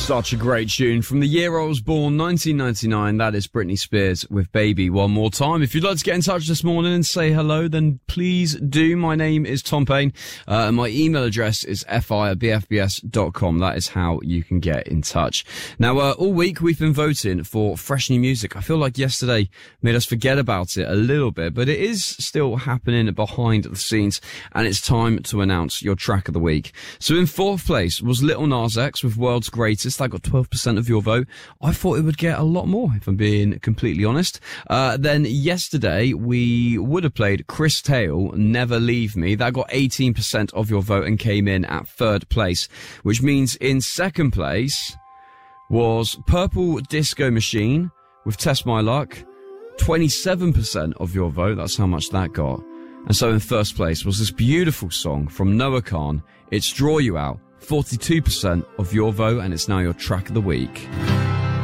Such a great tune. From the year I was born, 1999, that is Britney Spears with Baby one more time. If you'd like to get in touch this morning and say hello, then please do. My name is Tom Payne, and my email address is fi@bfbs.com. That is how you can get in touch. Now, all week we've been voting for fresh new music. I feel like yesterday made us forget about it a little bit, but it is still happening behind the scenes, and it's time to announce your track of the week. So in fourth place was Lil Nas X with World's Greatest. That got 12% of your vote. I thought it would get a lot more, if I'm being completely honest. Then yesterday, we would have played Chris Tale, Never Leave Me. That got 18% of your vote and came in at third place, which means in second place was Purple Disco Machine with Test My Luck. 27% of your vote. That's how much that got. And so in first place was this beautiful song from Noah Khan, It's Draw You Out. 42% of your vote, and it's now your track of the week.